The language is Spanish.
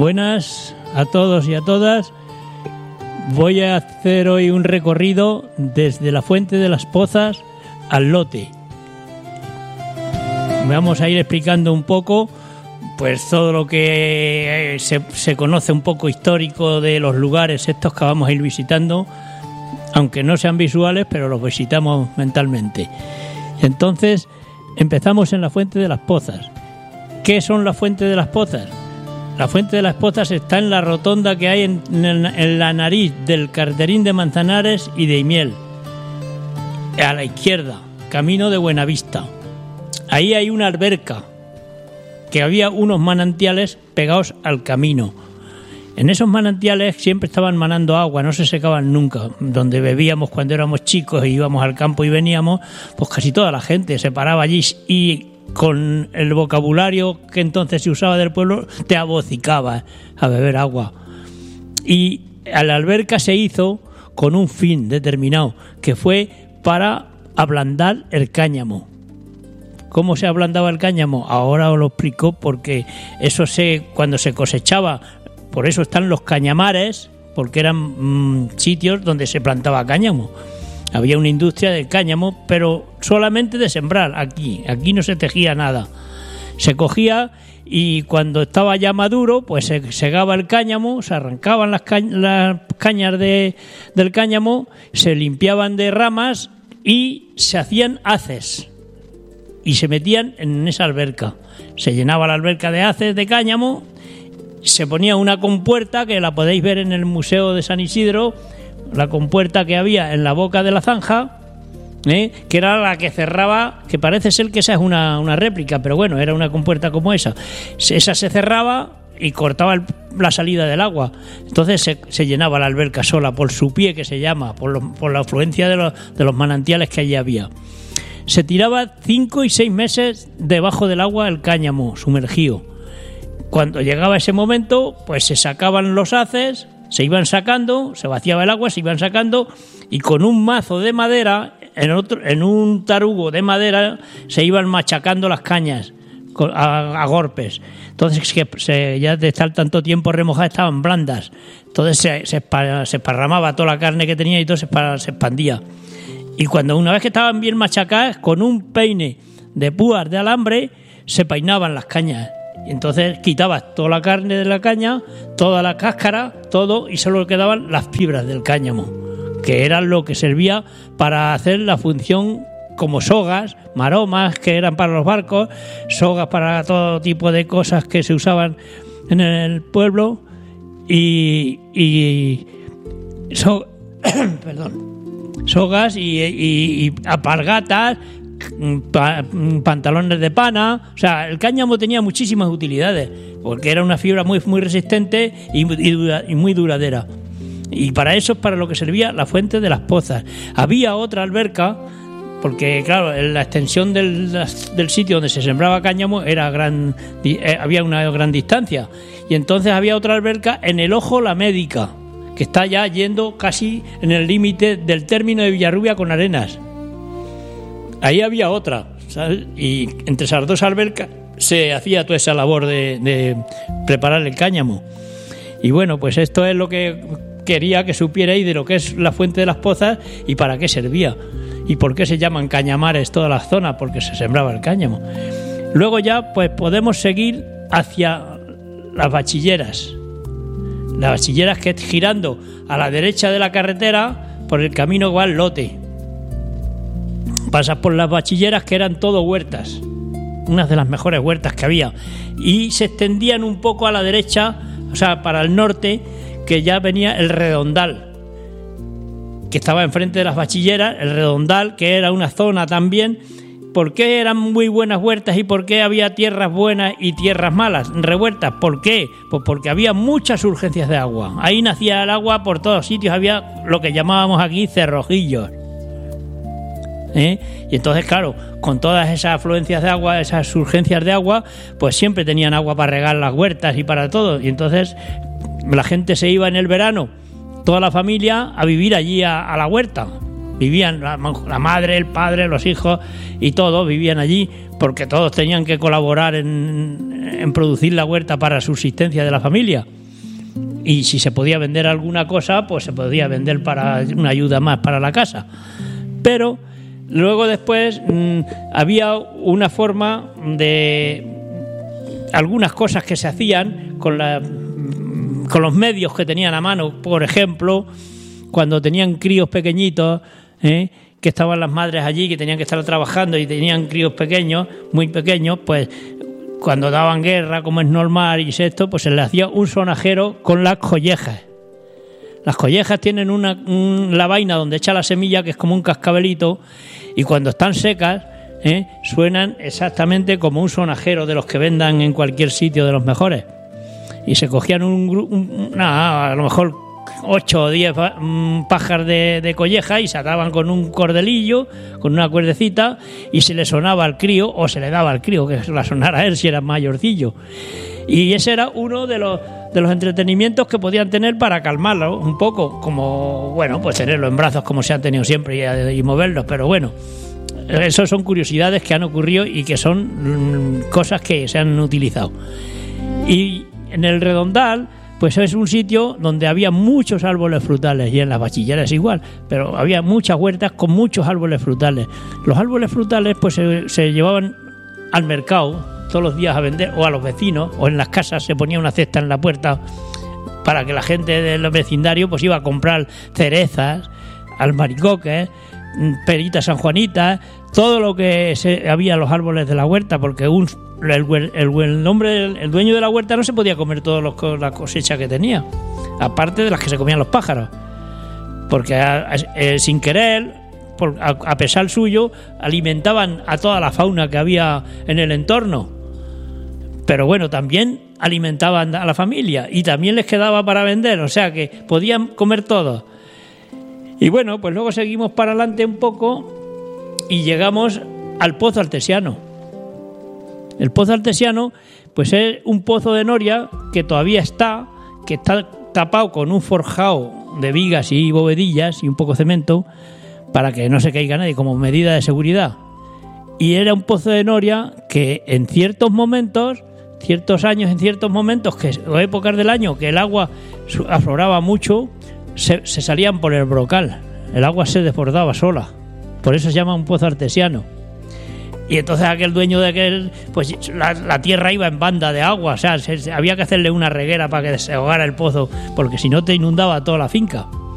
Buenas a todos y a todas. Voy a hacer hoy un recorrido desde la Fuente de las Pozas al Lote. Vamos a ir explicando un poco pues todo lo que se conoce un poco histórico de los lugares estos que vamos a ir visitando, aunque no sean visuales, pero los visitamos mentalmente. Entonces, empezamos en la Fuente de las Pozas. ¿Qué son la Fuente de las Pozas? La Fuente de las Pozas está en la rotonda que hay en la nariz del Carterín de Manzanares y de Imiel, a la izquierda, camino de Buenavista. Ahí hay una alberca, que había unos manantiales pegados al camino. En esos manantiales siempre estaban manando agua, no se secaban nunca. Donde bebíamos cuando éramos chicos e íbamos al campo y veníamos, pues casi toda la gente se paraba allí y con el vocabulario que entonces se usaba del pueblo te abocicaba a beber agua. Y a la alberca se hizo con un fin determinado, que fue para ablandar el cáñamo. ¿Cómo se ablandaba el cáñamo? Ahora os lo explico, porque eso cuando se cosechaba, por eso están los cañamares, porque eran sitios donde se plantaba cáñamo. Había una industria del cáñamo, pero solamente de sembrar aquí no se tejía nada. Se cogía y cuando estaba ya maduro, pues se segaba el cáñamo, se arrancaban las cañas del cáñamo, se limpiaban de ramas y se hacían haces. Y se metían en esa alberca. Se llenaba la alberca de haces de cáñamo, se ponía una compuerta que la podéis ver en el Museo de San Isidro, la compuerta que había en la boca de la zanja, que era la que cerraba, que parece ser que esa es una réplica, pero bueno, era una compuerta como esa. Esa se cerraba y cortaba la salida del agua. Entonces se llenaba la alberca sola por su pie, que se llama, por la afluencia de los manantiales que allí había. Se tiraba 5 y 6 meses debajo del agua el cáñamo sumergido. Cuando llegaba ese momento, pues se sacaban los haces, se iban sacando, se vaciaba el agua, se iban sacando, y con un mazo de madera, en un tarugo de madera, se iban machacando las cañas a golpes. Entonces, ya de estar tanto tiempo remojadas, estaban blandas. Entonces se esparramaba toda la carne que tenía y todo se expandía. Y cuando una vez que estaban bien machacadas, con un peine de púas de alambre, se peinaban las cañas. Y entonces quitabas toda la carne de la caña, toda la cáscara, todo, y solo quedaban las fibras del cáñamo, que eran lo que servía para hacer la función como sogas, maromas, que eran para los barcos, sogas para todo tipo de cosas que se usaban en el pueblo, sogas y alpargatas, pantalones de pana. O sea, el cáñamo tenía muchísimas utilidades, porque era una fibra muy, muy resistente y muy duradera. Y para eso es para lo que servía la Fuente de las Pozas. Había otra alberca, porque claro, en la extensión del sitio donde se sembraba cáñamo había una gran distancia, y entonces había otra alberca en el Ojo la Médica, que está ya yendo casi en el límite del término de Villarrubia con Arenas. Ahí había otra, ¿sabes? Y entre esas dos albercas se hacía toda esa labor de preparar el cáñamo. Y bueno, pues esto es lo que quería que supierais de lo que es la Fuente de las Pozas y para qué servía. Y por qué se llaman cañamares todas las zonas, porque se sembraba el cáñamo. Luego ya pues podemos seguir hacia las Bachilleras. Las Bachilleras, que es girando a la derecha de la carretera por el camino que va al Lote. Pasas por las Bachilleras, que eran todo huertas, unas de las mejores huertas que había, y se extendían un poco a la derecha, o sea, para el norte, que ya venía el Redondal, que estaba enfrente de las Bachilleras. El Redondal, que era una zona también. ¿Por qué eran muy buenas huertas y por qué había tierras buenas y tierras malas, revueltas? ¿Por qué? Pues porque había muchas urgencias de agua. Ahí nacía el agua por todos sitios, había lo que llamábamos aquí cerrojillos. Y entonces, claro, con todas esas afluencias de agua, esas urgencias de agua, pues siempre tenían agua para regar las huertas y para todo. Y entonces la gente se iba en el verano, toda la familia, a vivir allí a la huerta. Vivían la madre, el padre, los hijos y todos vivían allí, porque todos tenían que colaborar en producir la huerta para la subsistencia de la familia. Y si se podía vender alguna cosa, pues se podía vender para una ayuda más para la casa. Pero luego después había una forma de algunas cosas que se hacían con los medios que tenían a mano. Por ejemplo, cuando tenían críos pequeñitos, que estaban las madres allí, que tenían que estar trabajando y tenían críos pequeños, muy pequeños, pues cuando daban guerra, como es normal y esto, pues se les hacía un sonajero con las collejas. Las collejas tienen la vaina donde echa la semilla, que es como un cascabelito, y cuando están secas, suenan exactamente como un sonajero de los que vendan en cualquier sitio, de los mejores. Y se cogían a lo mejor 8 o 10 pájaros de colleja y se ataban con un cordelillo, con una cuerdecita, y se le sonaba al crío, o se le daba al crío que se la sonara a él si era mayorcillo. Y ese era uno de los entretenimientos que podían tener para calmarlo un poco, como, bueno, pues tenerlo en brazos como se han tenido siempre y moverlos, pero bueno, eso son curiosidades que han ocurrido y que son cosas que se han utilizado. Y en el Redondal, pues es un sitio donde había muchos árboles frutales, y en las bachilleras igual, pero había muchas huertas con muchos árboles frutales. Los árboles frutales pues se llevaban al mercado todos los días a vender, o a los vecinos, o en las casas se ponía una cesta en la puerta para que la gente del vecindario pues iba a comprar cerezas, albaricoques, peritas sanjuanitas, todo lo que había en los árboles de la huerta, porque el dueño de la huerta no se podía comer toda la cosecha que tenía, aparte de las que se comían los pájaros, porque sin querer, a pesar suyo, alimentaban a toda la fauna que había en el entorno. Pero bueno, también alimentaban a la familia y también les quedaba para vender, o sea que podían comer todo. Y bueno, pues luego seguimos para adelante un poco y llegamos al Pozo Artesiano. El Pozo Artesiano pues es un pozo de noria que todavía está tapado con un forjado de vigas y bovedillas y un poco de cemento para que no se caiga nadie como medida de seguridad. Y era un pozo de noria que en ciertos momentos, ciertos años, en ciertos momentos o épocas del año que el agua afloraba mucho, se salían por el brocal. El agua se desbordaba sola. Por eso se llama un pozo artesiano. Y entonces aquel dueño de aquel, pues la tierra iba en banda de agua, o sea, había que hacerle una reguera para que se ahogara el pozo, porque si no te inundaba toda la finca.